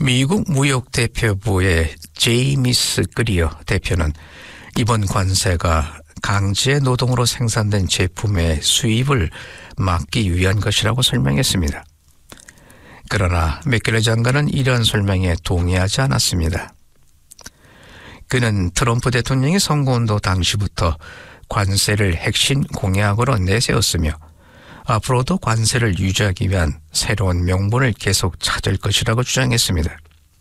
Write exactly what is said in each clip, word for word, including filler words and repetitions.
미국 무역대표부의 제이미스 그리어 대표는 이번 관세가 강제 노동으로 생산된 제품의 수입을 막기 위한 것이라고 설명했습니다. 그러나 맥켈레 장관은 이러한 설명에 동의하지 않았습니다. 그는 트럼프 대통령의 선거운동 당시부터 관세를 핵심 공약으로 내세웠으며 앞으로도 관세를 유지하기 위한 새로운 명분을 계속 찾을 것이라고 주장했습니다.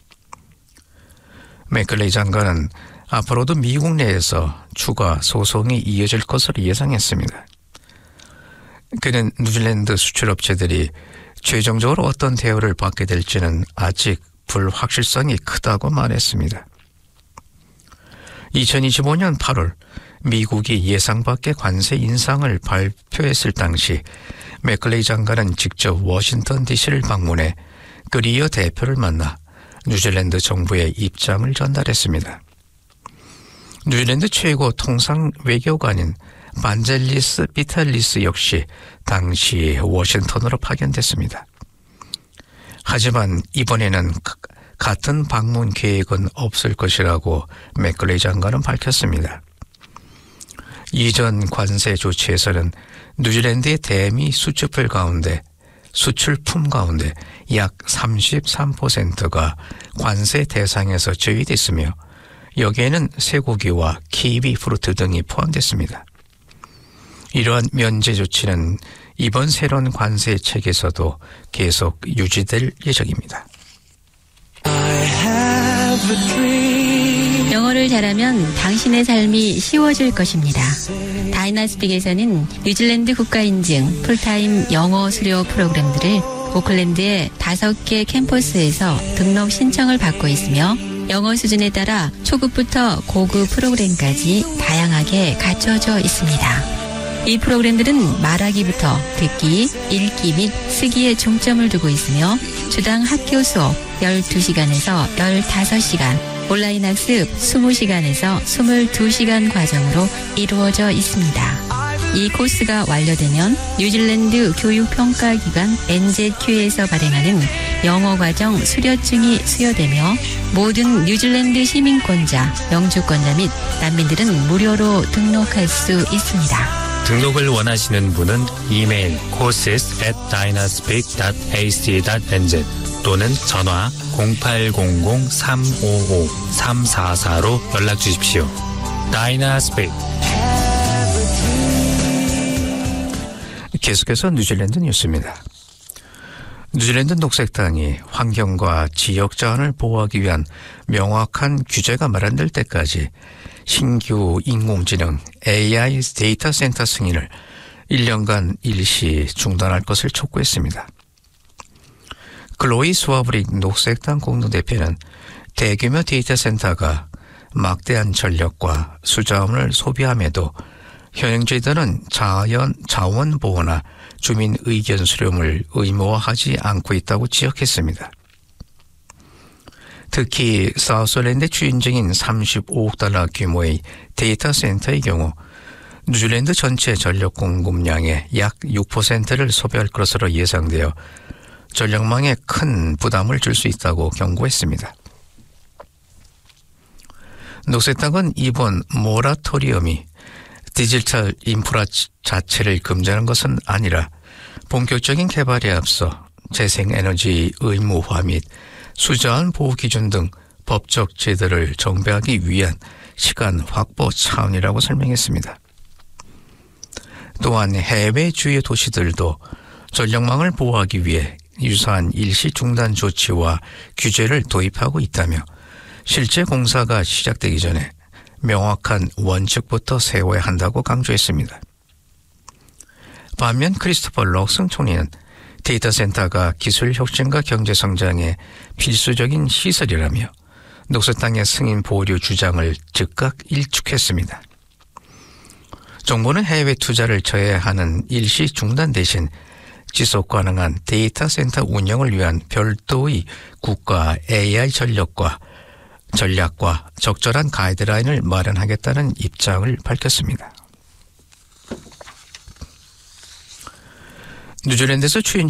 맥켈레 장관은 앞으로도 미국 내에서 추가 소송이 이어질 것으로 예상했습니다. 그는 뉴질랜드 수출업체들이 최종적으로 어떤 대우를 받게 될지는 아직 불확실성이 크다고 말했습니다. 이천이십오 년 팔월 미국이 예상 밖의 관세 인상을 발표했을 당시 맥켈레 장관은 직접 워싱턴 디씨를 방문해 그리어 대표를 만나 뉴질랜드 정부의 입장을 전달했습니다. 뉴질랜드 최고 통상 외교관인 반젤리스 비탈리스 역시 당시 워싱턴으로 파견됐습니다. 하지만 이번에는 같은 방문 계획은 없을 것이라고 맥켈레 장관은 밝혔습니다. 이전 관세 조치에서는 뉴질랜드의 대미 수출품 가운데 수출품 가운데 약 삼십삼 퍼센트가 관세 대상에서 제외됐으며 여기에는 쇠고기와 키위 프루트 등이 포함됐습니다. 이러한 면제 조치는 이번 새로운 관세책에서도 계속 유지될 예정입니다. 영어를 잘하면 당신의 삶이 쉬워질 것입니다. 다이나스픽에서는 뉴질랜드 국가인증 풀타임 영어 수료 프로그램들을 오클랜드의 다섯 개 캠퍼스에서 등록 신청을 받고 있으며 영어 수준에 따라 초급부터 고급 프로그램까지 다양하게 갖춰져 있습니다. 이 프로그램들은 말하기부터 듣기, 읽기 및 쓰기에 중점을 두고 있으며 주당 학교 수업 열두 시간에서 열다섯 시간, 온라인 학습 이십 시간에서 이십이 시간 과정으로 이루어져 있습니다. 이 코스가 완료되면 뉴질랜드 교육평가기관 엔제큐에서 발행하는 영어과정 수료증이 수여되며 모든 뉴질랜드 시민권자, 영주권자 및 난민들은 무료로 등록할 수 있습니다. 등록을 원하시는 분은 이메일 courses at dynaspik dot a c dot n z 또는 전화 공팔공공 삼오오 삼사사로 연락 주십시오. 다이나스픽. 계속해서 뉴질랜드 뉴스입니다. 뉴질랜드 녹색당이 환경과 지역 자원을 보호하기 위한 명확한 규제가 마련될 때까지 신규 인공지능 에이아이 데이터 센터 승인을 일 년간 일시 중단할 것을 촉구했습니다. 클로이 스와브릭 녹색당 공동대표는 대규모 데이터 센터가 막대한 전력과 수자원을 소비함에도 현행 제도는 자연 자원 보호나 주민 의견 수렴을 의무화하지 않고 있다고 지적했습니다. 특히 사우스랜드 추진중인 삼십오억 달러 규모의 데이터 센터의 경우 뉴질랜드 전체 전력 공급량의 약 육 퍼센트를 소비할 것으로 예상되어 전력망에 큰 부담을 줄 수 있다고 경고했습니다. 녹색당은 이번 모라토리엄이 디지털 인프라 자체를 금지하는 것은 아니라 본격적인 개발에 앞서 재생에너지 의무화 및 수자원 보호 기준 등 법적 제도를 정비하기 위한 시간 확보 차원이라고 설명했습니다. 또한 해외 주요 도시들도 전력망을 보호하기 위해 유사한 일시 중단 조치와 규제를 도입하고 있다며 실제 공사가 시작되기 전에 명확한 원칙부터 세워야 한다고 강조했습니다. 반면 크리스토퍼 럭슨 총리는 데이터 센터가 기술 혁신과 경제 성장에 필수적인 시설이라며 녹색당의 승인 보류 주장을 즉각 일축했습니다. 정부는 해외 투자를 저해하는 일시 중단 대신 지속 가능한 데이터 센터 운영을 위한 별도의 국가 에이아이 전력과 전략과 적절한 가이드라인을 마련하겠다는 입장을 밝혔습니다. 뉴질랜드에서 추진